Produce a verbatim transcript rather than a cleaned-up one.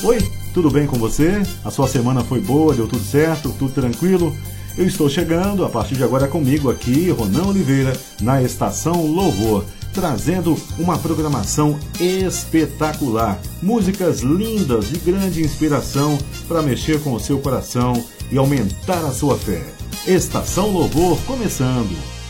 Oi, tudo bem com você? A sua semana foi boa, deu tudo certo, tudo tranquilo? Eu estou chegando, a partir de agora comigo aqui, Ronan Oliveira, na Estação Louvor, trazendo uma programação espetacular. Músicas lindas de grande inspiração para mexer com o seu coração e aumentar a sua fé. Estação Louvor começando.